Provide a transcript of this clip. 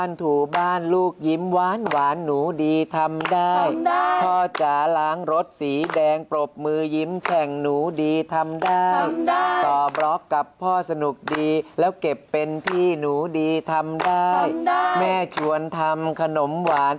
บ้านถูบ้านลูกยิ้มหวานหวานหนูดีทำได้พ่อจ๋าล้างรถสีแดงปรบมือยิ้มแฉ่งหนูดีทำได้ต่อบล็อกกับพ่อสนุกดีแล้วเก็บเป็นที่หนูดีทำได้แม่ชวนทำขนมหวาน